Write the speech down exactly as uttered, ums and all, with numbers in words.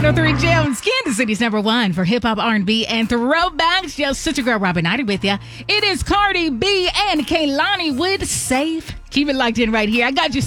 one oh three Gems, Kansas City's number one for hip hop, R and B, and throwbacks. Yo, sister girl Robin Nighty with ya. It is Cardi B and Kehlani with Safe. Keep it locked in right here. I got you.